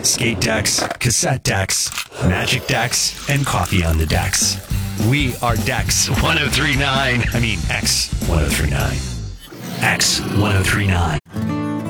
skate decks, cassette decks, magic decks, and coffee on the decks. We are Dex 1039. I mean, X 1039. X 1039.